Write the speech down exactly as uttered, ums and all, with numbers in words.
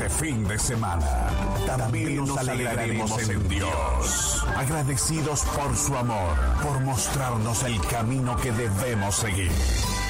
este fin de semana. También nos alegraremos en Dios, agradecidos por su amor, por mostrarnos el camino que debemos seguir.